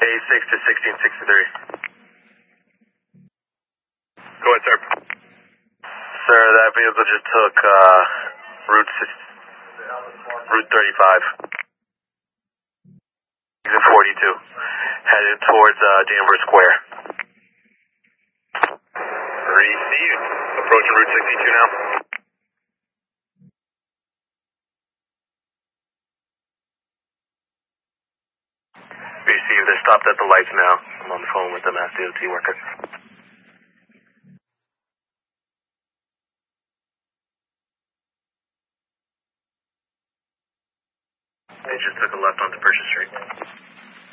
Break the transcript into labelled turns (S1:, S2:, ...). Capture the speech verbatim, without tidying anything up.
S1: A six to sixteen sixty-three. Go ahead, sir. Sir, that vehicle just took uh, Route six, Route thirty-five. Exit forty-two. Headed towards uh, Danvers Square. Received. Approaching Route sixty-two now. Received. They're stopped at the lights now. I'm on the phone with the Mass D O T worker. They just took a left onto Pershing Street.